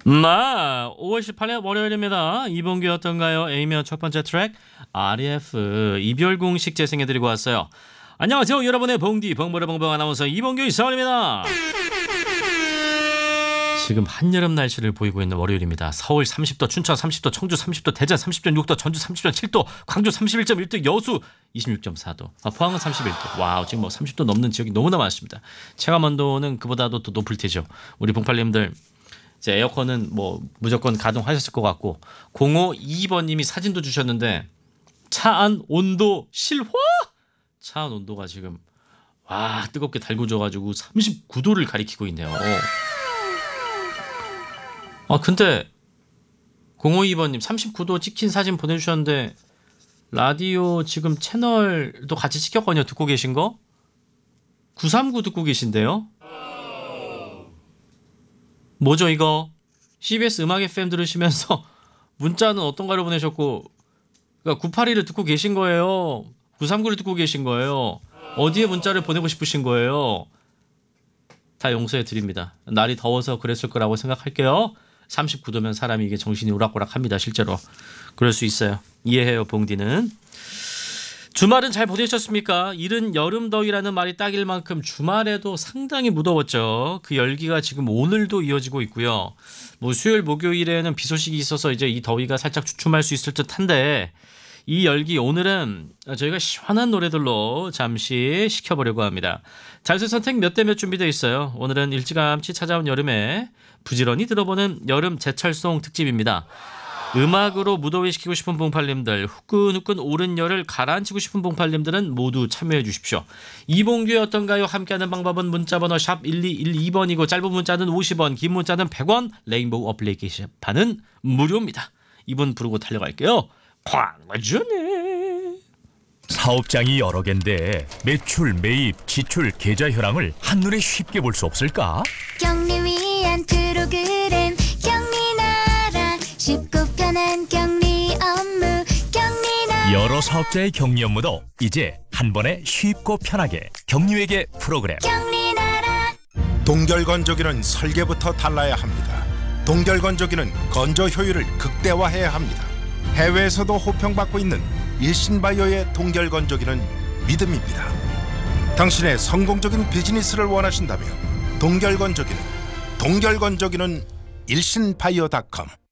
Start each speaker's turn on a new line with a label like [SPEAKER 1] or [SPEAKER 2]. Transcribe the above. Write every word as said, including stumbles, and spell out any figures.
[SPEAKER 1] 나 오월 십팔일 월요일입니다. 이봉규 어떤가요? A면 첫 번째 트랙 알이에프 이별 공식 재생해드리고 왔어요. 안녕하세요, 여러분의 봉디 봉보레봉봉 아나운서 이봉규 이사원입니다. 지금 한여름 날씨를 보이고 있는 월요일입니다. 서울 삼십 도, 춘천 삼십 도, 청주 삼십 도, 대전 삼십 점 육 도, 전주 삼십 점 칠 도, 광주 삼십일 점 일 도, 여수 이십육 점 사 도, 아, 포항은 삼십일 도. 와우, 지금 뭐 삼십 도 넘는 지역이 너무나 많습니다. 체감온도는 그보다도 더 높을 테죠. 우리 봉팔님들 이제 에어컨은 뭐 무조건 가동하셨을 것 같고, 공오이 번님이 사진도 주셨는데 차 안 온도 실화? 차 안 온도가 지금 와 뜨겁게 달궈져가지고 삼십구 도를 가리키고 있네요. 아 근데 공오이 번님 삼십구 도 찍힌 사진 보내주셨는데 라디오 지금 채널도 같이 시켰거든요. 듣고 계신 거? 구삼구 듣고 계신데요? 뭐죠 이거? 씨비에스 음악 에프엠 들으시면서 문자는 어떤 가를 보내셨고, 그러니까 구팔이를 듣고 계신 거예요? 구삼구를 듣고 계신 거예요? 어디에 문자를 보내고 싶으신 거예요? 다 용서해 드립니다. 날이 더워서 그랬을 거라고 생각할게요. 삼십구 도면 사람이 이게 정신이 오락오락합니다. 실제로 그럴 수 있어요. 이해해요, 봉디는. 주말은 잘 보내셨습니까? 이른 여름 더위라는 말이 딱일 만큼 주말에도 상당히 무더웠죠. 그 열기가 지금 오늘도 이어지고 있고요. 뭐 수요일 목요일에는 비 소식이 있어서 이제 이 더위가 살짝 주춤할 수 있을 듯한데, 이 열기 오늘은 저희가 시원한 노래들로 잠시 식혀보려고 합니다. 자세 선택 몇 대 몇 준비되어 있어요. 오늘은 일찌감치 찾아온 여름에 부지런히 들어보는 여름 제철송 특집입니다. 음악으로 무더위 식히고 싶은 봉팔님들, 후끈후끈 오른 열을 가라앉히고 싶은 봉팔님들은 모두 참여해 주십시오. 이봉규의 어떤가요? 함께하는 방법은 문자번호 샵 일이일이 번이고 짧은 문자는 오십 원, 긴 문자는 백 원, 레인보우 어플리케이션판은 무료입니다. 이분 부르고 달려갈게요. 광주네.
[SPEAKER 2] 사업장이 여러 개인데 매출, 매입, 지출, 계좌 현황을 한눈에 쉽게 볼 수 없을까?
[SPEAKER 3] 격리 위한 프로그램 격리나라, 쉽고 편한 격리 업무 격리나라.
[SPEAKER 2] 여러 사업자의 격리 업무도 이제 한 번에 쉽고 편하게 격리회계 프로그램.
[SPEAKER 3] 격리나라.
[SPEAKER 4] 동결건조기는 설계부터 달라야 합니다. 동결건조기는 건조 효율을 극대화해야 합니다. 해외에서도 호평받고 있는 일신바이오의 동결건조기는 믿음입니다. 당신의 성공적인 비즈니스를 원하신다면 동결건조기는 동결건조기는 일신바이오 닷컴